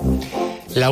La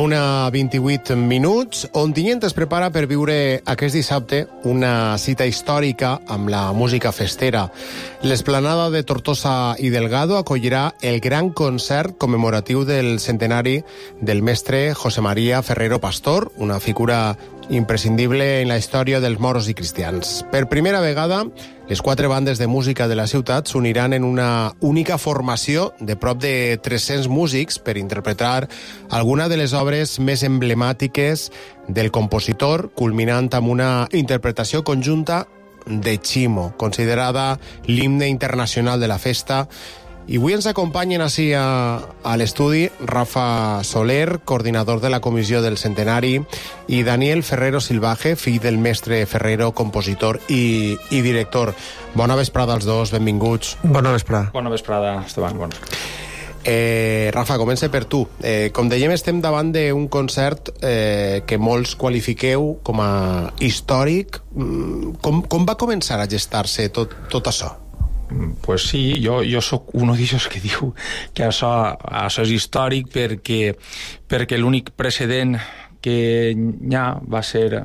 1:28, Ontinyent es prepara per viure aquest dissabte una cita històrica amb la música festera. L'Esplanada de Tortosa i Delgado acollirà el gran concert commemoratiu del centenari del mestre José María Ferrero Pastor, una figura imprescindible en la història dels moros i cristians. Per primera vegada, les 4 bandes de música de la ciutat s'uniran en una única formació de prop de 300 músics per interpretar alguna de les obres més emblemàtiques del compositor, culminant amb una interpretació conjunta de Chimo, considerada l'himne internacional de la festa. I avui ens acompanyen així a l'estudi Rafa Soler, coordinador de la Comissió del Centenari, i Daniel Ferrero Silvaje, fill del mestre Ferrero, compositor i director. Bona vesprada als dos, benvinguts. Bona vesprada. Bona vesprada, Esteban. Bona. Rafa, comença per tu. Com dèiem, estem davant d'un concert que molts qualifiqueu com a històric. Com va començar a gestar-se tot això? Pues sí, jo sóc un d'aixòs que diu que això és històric perquè l'únic precedent que hi ha va ser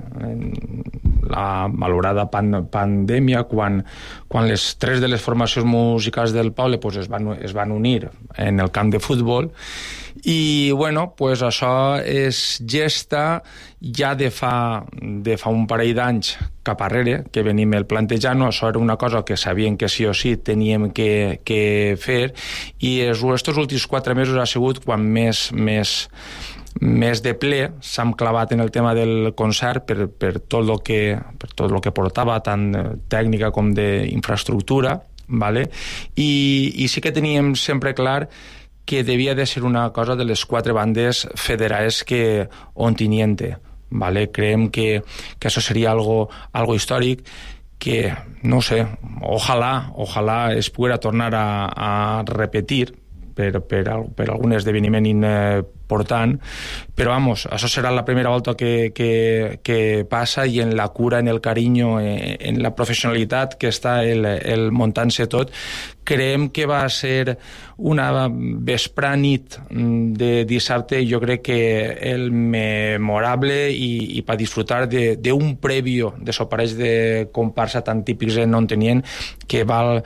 la malorada pandèmia quan les 3 de les formacions musicals del poble pues, es van unir en el camp de futbol i bueno, pues això es gesta ja de fa un parell d'anys cap arrere, que venim el plantejant. Això era una cosa que sabíem que sí o sí teníem que fer i estos últims 4 mesos ha sigut quan més de ple s'han clavat en el tema del concert per tot el que portava, tant tècnica com d'infraestructura, ¿vale? I sí que teníem sempre clar que devia de ser una cosa de les 4 bandes federades que Ontinyente, ¿vale? Creiem que això seria algo històric que, no sé, ojalà es poguera tornar a repetir per algun esdeveniment important, però vamos, això serà la primera volta que passa i en la cura, en el carinyo, en la professionalitat que està el muntant-se tot, creiem que va ser una nit de dissabte, jo crec que el memorable i per disfrutar d'un prèvio de sopareig de comparsa tan típics en Ontinyent que val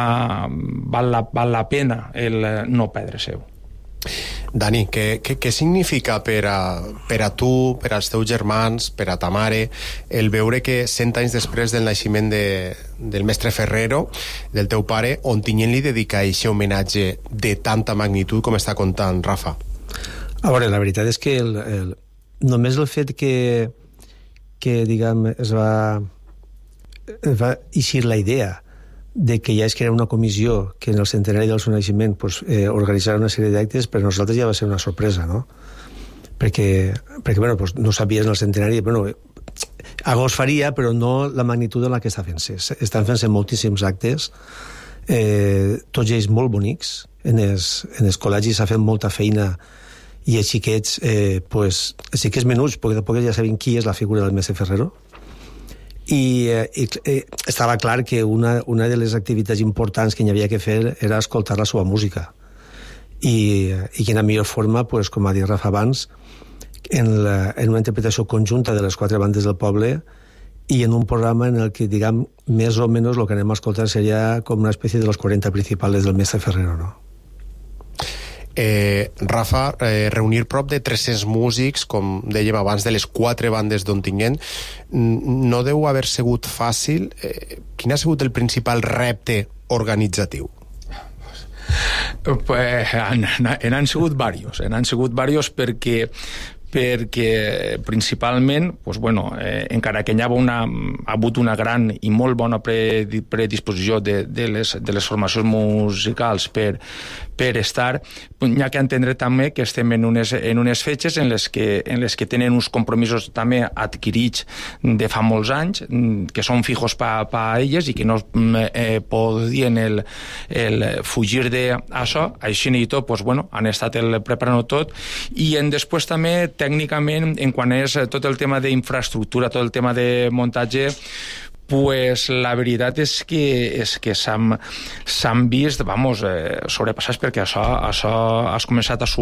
la pena el no perdre-seu. Dani, què significa per a tu, per als teus germans, per a ta mare, el veure que 100 anys després del naixement del mestre Ferrero, del teu pare, Ontinyent li dedica aquest homenatge de tanta magnitud com està contant Rafa? A veure, la veritat és que només el fet que diguem, es va eixir la idea de que ja es crea una comissió que en el centenari del seu naixement organitzarà una sèrie d'actes, per nosaltres ja va ser una sorpresa, no? Perquè bueno, no sabies en el centenari, bueno, algú es faria, però no la magnitud en la que està fent-se. Estan fent-se moltíssims actes, tots ells molt bonics, en els col·legis s'ha fet molta feina i els xiquets menuts, perquè ja saben qui és la figura del mestre Ferrero. I estava clar que una de les activitats importants que hi havia que fer era escoltar la seva música i quina millor forma, com ha dit Rafa abans, en una interpretació conjunta de les 4 bandes del poble i en un programa en el que, diguem, més o menys el que anem a escoltar seria com una espècie de los 40 principals del mestre Ferrero, no? Rafa, reunir prop de 300 músics, com dèiem abans, de les 4 bandes d'Ontinyent, no deu haver sigut fàcil. Quin ha sigut el principal repte organitzatiu? Han sigut diversos perquè principalment encara que hi ha hagut una gran i molt bona predisposició de les formacions musicals per estar, hi ha que entendre també que estem en unes fetges en les que tenen uns compromisos també adquirits de fa molts anys, que són fijos per a elles i que no podien fugir d'això. Així i tot, han estat preparant tot i després també tècnicament, en quan és tot el tema d'infraestructura, tot el tema de muntatge, pues la veritat és que s'han vist, sobrepassats, perquè això has començat a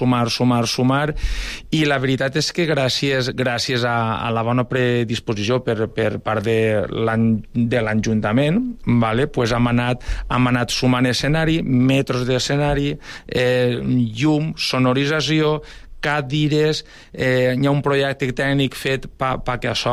sumar, i la veritat és que gràcies a la bona predisposició per part de l'Ajuntament, pues hem anat sumant escenari, metros d'escenari, llum, sonorització, cadires, hi ha un projecte tècnic fet perquè això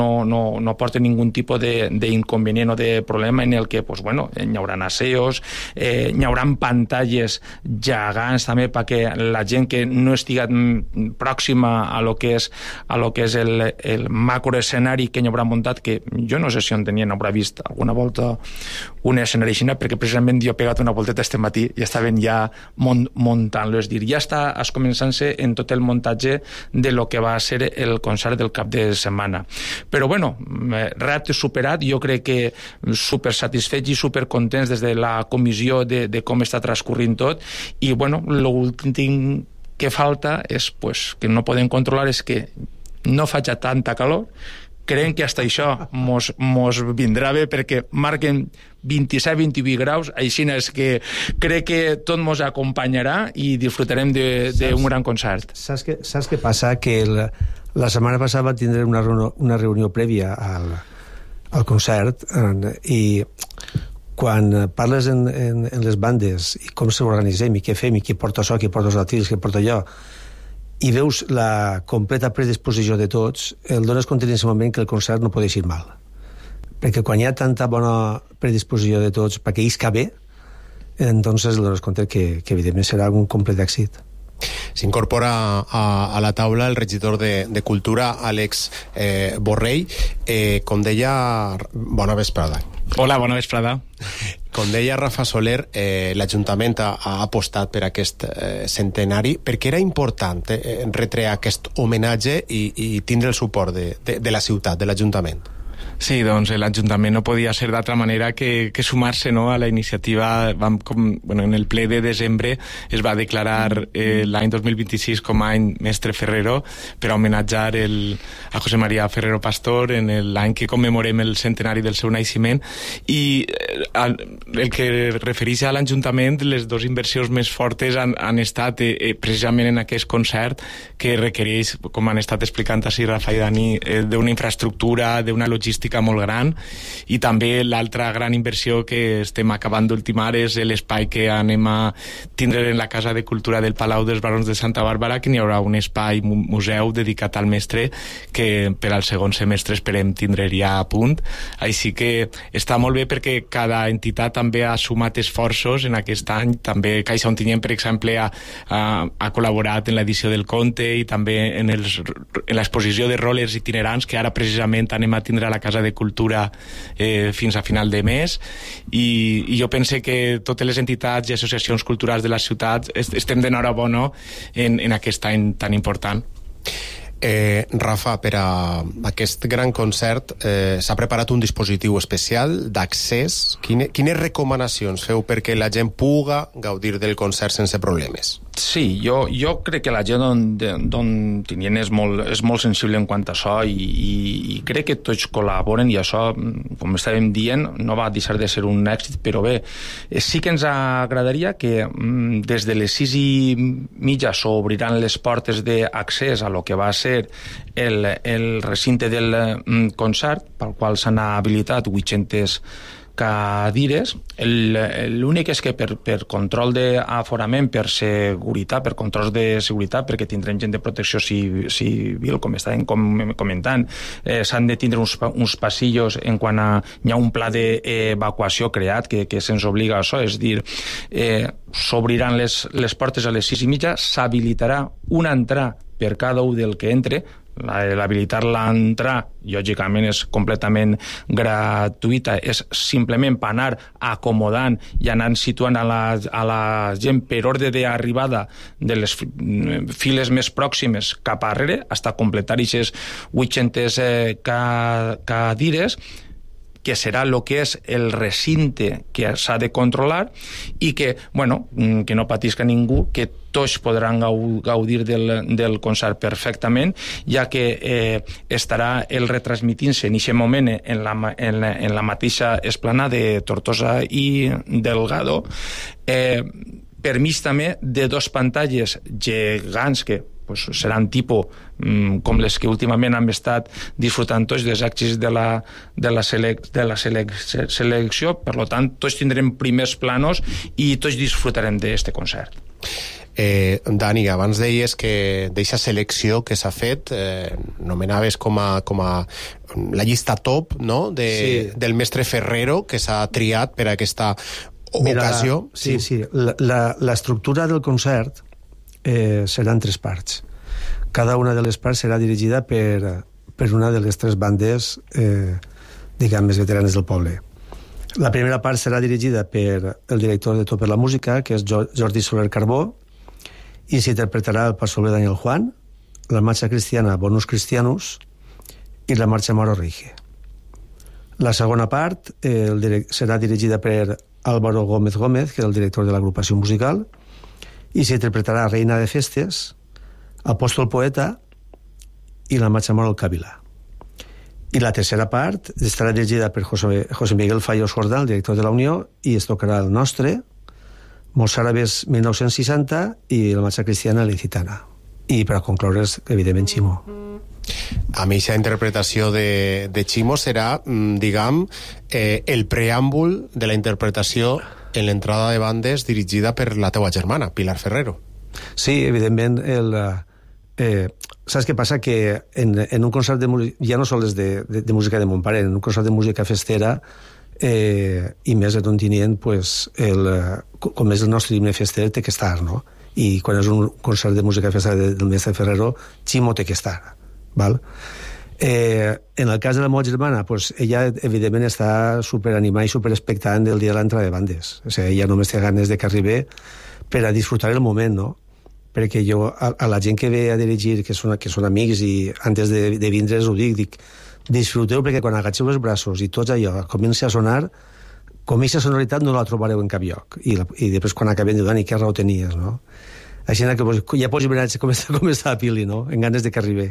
no porti ningun tipus d'inconvenient o de problema, en el que hi haurà aseos, hi haurà pantalles gegants també perquè la gent que no estigui pròxima a lo que és el macroescenari que hi haurà muntat, que jo no sé si on tenien, haurà vist alguna volta un escenari així, perquè precisament jo he pegat una volteta este matí i estaven ja muntant-lo, és dir, ja està començant-se en tot el muntatge de lo que va ser el concert del cap de setmana. Però repte superat, jo crec que super satisfets i super contents des de la comissió de com està transcorrint tot, i l'últim que falta és que no podem controlar és que no faci tanta calor. Creiem que hasta això mos vindrà bé, perquè marquen 27-28 graus, així és que crec que tot mos acompanyarà i disfrutarem d'un gran concert. Saps què passa? Que la setmana passada va tindre una reunió prèvia al concert, i quan parles en les bandes i com s'organitzem i què fem i qui porta això, qui porta els altres, qui porta allò, i veus la completa predisposició de tots, el dones compte en aquest moment que el concert no pot eixir mal. Perquè quan hi ha tanta bona predisposició de tots perquè isca bé, entonces el dones compte que evidentment serà un complet èxit. S'incorpora a la taula el regidor de Cultura, Àlex Borrell. Com deia... Bona vesprada. Hola, bona vesprada. Com deia Rafa Soler, l'Ajuntament ha apostat per aquest centenari perquè era important retreure aquest homenatge i tindre el suport de la ciutat, de l'Ajuntament. Sí, doncs l'Ajuntament no podia ser d'altra manera que sumar-se, no, a la iniciativa. En el ple de desembre es va declarar l'any 2026 com a any Mestre Ferrero per homenatjar a José María Ferrero Pastor en l'any que commemorem el centenari del seu naixement, i el que refereix a l'Ajuntament, les dues inversions més fortes han estat precisament en aquest concert, que requereix, com han estat explicant així Rafa i Dani, d'una infraestructura, d'una logística molt gran, i també l'altra gran inversió que estem acabant d'ultimar és l'espai que anem a tindre en la Casa de Cultura del Palau dels Barons de Santa Bàrbara, que n'hi haurà un espai museu dedicat al mestre que per al segon semestre esperem tindre ja a punt. Així que està molt bé perquè cada entitat també ha sumat esforços en aquest any. També Caixa Ontinyent, per exemple, ha col·laborat en l'edició del conte i també en l'exposició de rollers itinerants que ara precisament anem a tindre a la Casa de Cultura fins a final de mes, i jo pense que totes les entitats i associacions culturals de la ciutat estem d'enhorabona en aquest any tan important. Rafa, per a aquest gran concert s'ha preparat un dispositiu especial d'accés. Quines recomanacions feu perquè la gent puga gaudir del concert sense problemes? Sí, jo crec que la gent d'Ontinyent és molt sensible en quant a això, i crec que tots col·laboren, i això, com estàvem dient, no va deixar de ser un èxit, però bé, sí que ens agradaria que des de les 6:30 s'obriran les portes d'accés a lo que va ser el recinte del concert, pel qual s'han habilitat 800 cadires. L'únic és que per control d'aforament, per seguretat, per controls de seguretat, perquè tindrem gent de protecció civil, com estàvem comentant, s'han de tindre uns passillos en quant a... Hi ha un pla d'evacuació creat que se'ns obliga a això, és dir, s'obriran les portes a les 6:30, s'habilitarà una entrada per cada un del que entre. L'habilitar l'entrar, lògicament, és completament gratuïta, és simplement per anar acomodant i anar situant a la gent per ordre d'arribada de les files més pròximes cap darrere, fins a completar aquestes 800 cadires, que serà el que és el recinte que s'ha de controlar i que, bueno, que no patisca ningú, que tots podran gaudir del concert perfectament, ja que estarà el retransmitint-se en aquest moment en la mateixa esplanada de Tortosa i Delgado, permís també de 2 pantalles gegants que seran tipus com les que últimament hem estat disfrutant tots dels èxits de la selecció. Per tant, tots tindrem primers planos i tots disfrutarem d'aquest concert. Dani, abans deies que d'eixa selecció que s'ha fet nomenaves com a la llista top, no? Del mestre Ferrero que s'ha triat per a aquesta ocasió. Sí. L'estructura del concert serà en 3 parts. Cada una de les parts serà dirigida per una de les 3 bandes diguem més veteranes del poble. La primera part serà dirigida per el director de Tot per la Música, que és Jordi Soler Carbó, i s'interpretarà el Paso Doble Daniel Juan, la marxa cristiana Bonus Christianus i la marxa Mauro Rige. La segona part serà dirigida per Álvaro Gómez Gómez, que és el director de l'agrupació musical, i s'interpretarà Reina de Festes, Apòstol Poeta i la marxa Moro al Cavilà. I la tercera part estarà dirigida per José Miguel Fallos Jordán, el director de la Unió, i es tocarà el nostre, Molts àrabes 1960 i la marxa cristiana Licitana. I per a concloure, evidentment, Ximo. A mi aquesta interpretació de Ximo serà, diguem, el preàmbul de la interpretació en l'entrada de bandes dirigida per la teua germana, Pilar Ferrero. Sí, evidentment, saps què passa? Que en un concert de música, ja no sols de música de mon pare, en un concert de música festera, i més en Ontinyent, pues, com és el nostre himne fester, té que estar, no? I quan és un concert de música festera del mestre Ferrero, Ximo té que estar, val? En el cas de la meva germana, pues, ella evidentment està superanimada i superexpectant del dia de l'entrada de bandes. O sigui, ella només té ganes de que arribi per a disfrutar el moment, no? Perquè jo, a la gent que ve a dirigir, que són amics, i antes de vindre ho dic, disfruteu, perquè quan agatxeu els braços i tots allò comença a sonar, com aquesta sonoritat no la trobareu en cap lloc. I després quan acabem diu, Dani, què raó tenies, no? Així que ja pots imaginar com està la Pili, no? En ganes de que arribi.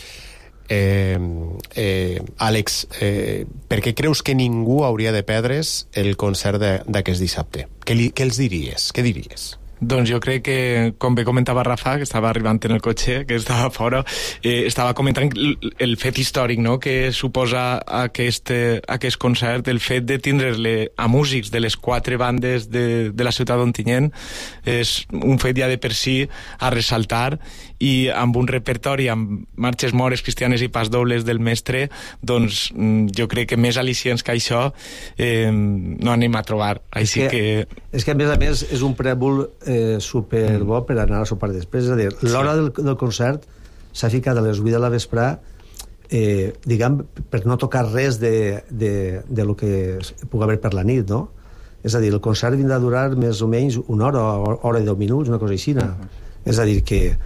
Àlex, per què creus que ningú hauria de perdre's el concert d'aquest dissabte? Què els diries? Què diries? Doncs jo crec que, com bé comentava Rafa, que estava arribant en el cotxe, que estava fora, estava comentant el fet històric, no?, que suposa aquest concert, el fet de tindre-le a músics de les 4 bandes de la ciutat d'Ontinyent, és un fet ja de per si a ressaltar, i amb un repertori amb marxes mores cristianes i pasdobles del mestre, doncs jo crec que més al·licients que això no anem a trobar. Així que... És que a més és un preàmbul superbo per anar a sopar després. És a dir, l'hora del concert s'ha ficat a les 8 de la vesprà, diguem, per no tocar res de lo que pugui haver per la nit, no? És a dir, el concert vindrà a durar més o menys una hora i 10 minuts, una cosa així. És a dir,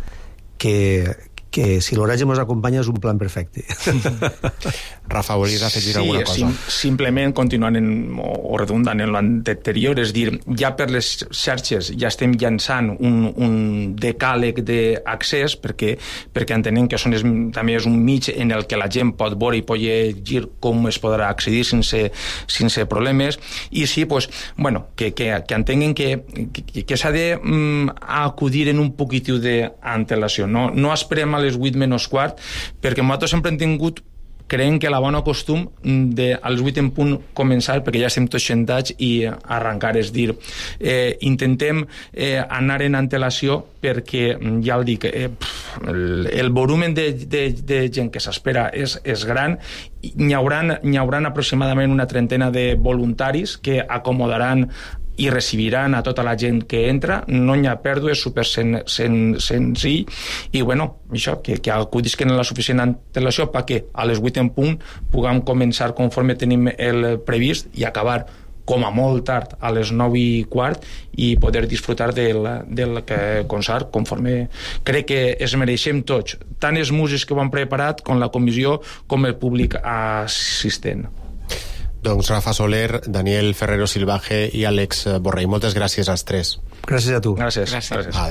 que si l'oratge ens acompanya és un plan perfecte. Rafa, volies afegir alguna cosa? Simplement continuant o redundant en l'anterior, és dir, ja per les xarxes ja estem llançant un decàleg d'accés perquè entenem que també és un mig en el que la gent pot veure i pot llegir com es podrà accedir sense problemes, i sí, pues, bueno, que entenguen que s'ha d'acudir en un poquitiu d'antelació. No esperem a les 8 menys quart, perquè nosaltres sempre hem tingut, creiem que la bona costum als 8 en punt començar, perquè ja estem tots sentats i arrencar, és dir, intentem anar en antelació perquè, ja ho dic, el volumen de gent que s'espera és gran. N'hi hauran aproximadament una trentena de voluntaris que acomodaran i recibiran a tota la gent que entra, no hi ha pèrdua, és super senzill, i bueno, això, que acudisquen la suficient antelació perquè a les 8 en punt puguem començar conforme tenim el previst i acabar com a molt tard a les 9 i quart i poder disfrutar del concert conforme crec que es mereixem tots, tant els músics que ho han preparat com la comissió com el públic assistent. Doncs Rafa Soler, Daniel Ferrero Silvaje i Àlex Borrell. Moltes gràcies als tres. Gràcies a tu. Gràcies. Gràcies. Adéu.